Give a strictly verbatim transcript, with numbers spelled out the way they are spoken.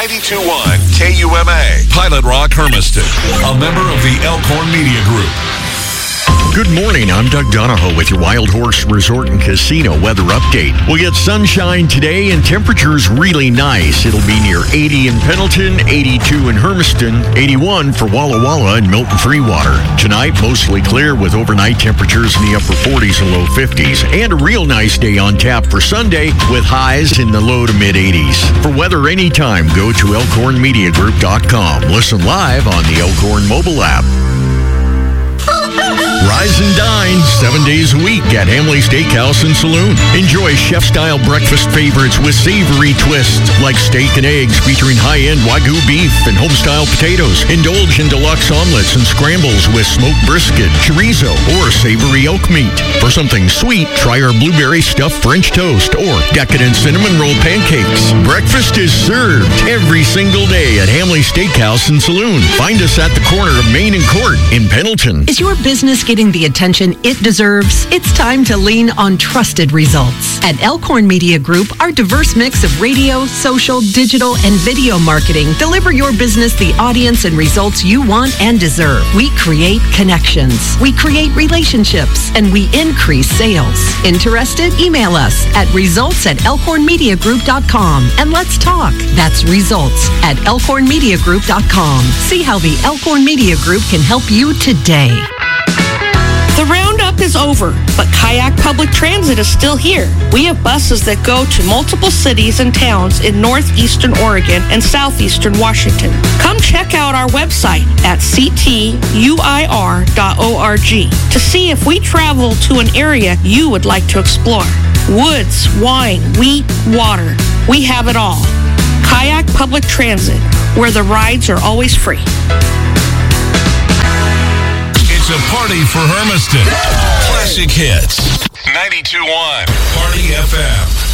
ninety-two point one K U M A. Pilot Rock Hermiston, a member of the Elkhorn Media Group. Good morning, I'm Doug Donahoe with your Wild Horse Resort and Casino weather update. We'll get sunshine today and temperatures really nice. It'll be near eighty in Pendleton, eighty-two in Hermiston, eighty-one for Walla Walla and Milton Freewater. Tonight, mostly clear with overnight temperatures in the upper forties and low fifties. And a real nice day on tap for Sunday with highs in the low to mid eighties. For weather anytime, go to elkhorn media group dot com. Listen live on the Elkhorn mobile app. Rise and dine seven days a week at Hamley Steakhouse and Saloon. Enjoy chef-style breakfast favorites with savory twists like steak and eggs featuring high-end Wagyu beef and home-style potatoes. Indulge in deluxe omelets and scrambles with smoked brisket, chorizo, or savory elk meat. For something sweet, try our blueberry stuffed French toast or decadent cinnamon roll pancakes. Breakfast is served every single day at Hamley Steakhouse and Saloon. Find us at the corner of Main and Court in Pendleton. Is your business getting the attention it deserves? It's time to lean on trusted results. At Elkhorn Media Group, our diverse mix of radio, social, digital, and video marketing deliver your business the audience and results you want and deserve. We create connections, we create relationships, and we increase sales. Interested? Email us at results at elkhorn media group dot com and let's talk. That's results at elkhorn media group dot com. See how the Elkhorn Media Group can help you today. The roundup is over, but Kayak Public Transit is still here. We have buses that go to multiple cities and towns in northeastern Oregon and southeastern Washington. Come check out our website at c t u i r dot org to see if we travel to an area you would like to explore. Woods, wine, wheat, water. We have it all. Kayak Public Transit, where the rides are always free. It's a party for Hermiston. Classic hits. ninety-two point one Party F M.